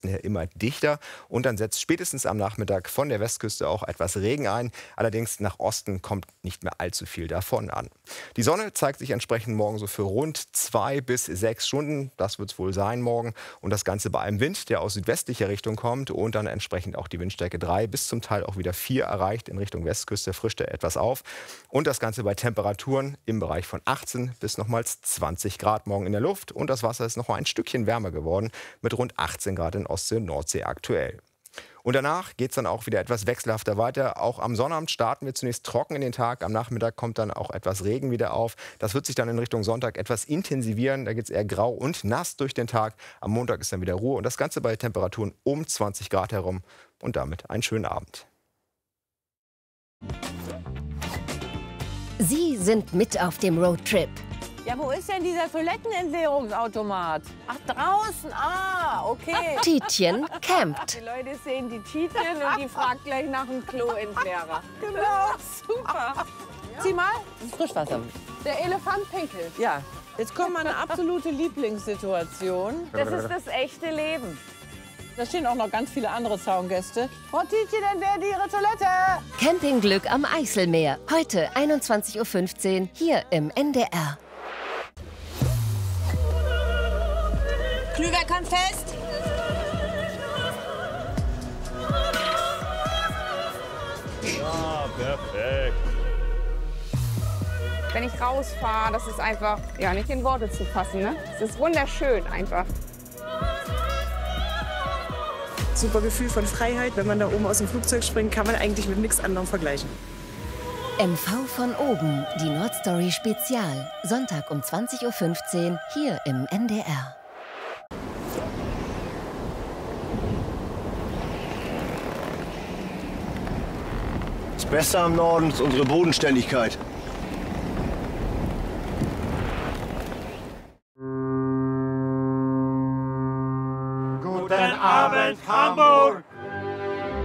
immer dichter und dann setzt spätestens am Nachmittag von der Westküste auch etwas Regen ein. Allerdings nach Osten kommt nicht mehr allzu viel davon an. Die Sonne zeigt sich entsprechend morgen so für rund 2 bis 6 Stunden. Das wird es wohl sein morgen. Und das Ganze bei einem Wind, der aus südwestlicher Richtung kommt und dann entsprechend auch die Windstärke 3 bis zum Teil auch wieder 4 erreicht. In Richtung Westküste frischt er etwas auf. Und das Ganze bei Temperaturen im Bereich von 18 bis nochmals 20 Grad morgen in der Luft. Und das Wasser ist noch mal ein Stückchen wärmer geworden mit rund 18 Grad in Ostsee und Nordsee aktuell. Und danach geht es dann auch wieder etwas wechselhafter weiter. Auch am Sonnabend starten wir zunächst trocken in den Tag. Am Nachmittag kommt dann auch etwas Regen wieder auf. Das wird sich dann in Richtung Sonntag etwas intensivieren. Da geht es eher grau und nass durch den Tag. Am Montag ist dann wieder Ruhe. Und das Ganze bei Temperaturen um 20 Grad herum. Und damit einen schönen Abend. Sie sind mit auf dem Roadtrip. Ja, wo ist denn dieser Toilettenentleerungsautomat? Ach, draußen. Ah, okay. Tietjen campt. Die Leute sehen die Tietjen und die fragt gleich nach dem Kloentleerer. Genau, super. Sieh mal, Frischwasser. Der Elefant pinkelt. Ja, jetzt kommt meine absolute Lieblingssituation. Das ist das echte Leben. Da stehen auch noch ganz viele andere Zaungäste. Frau Tietjen, entleert Ihre Toilette. Campingglück am Eiselmeer. Heute 21:15 Uhr hier im NDR. Klüver kann fest. Ja, perfekt. Wenn ich rausfahre, das ist einfach, ja, nicht in Worte zu fassen, ne? Es ist wunderschön einfach. Super Gefühl von Freiheit. Wenn man da oben aus dem Flugzeug springt, kann man eigentlich mit nichts anderem vergleichen. MV von oben, die Nordstory Spezial. Sonntag um 20:15 Uhr hier im NDR. Das Beste am Norden ist unsere Bodenständigkeit. Guten Abend, Hamburg!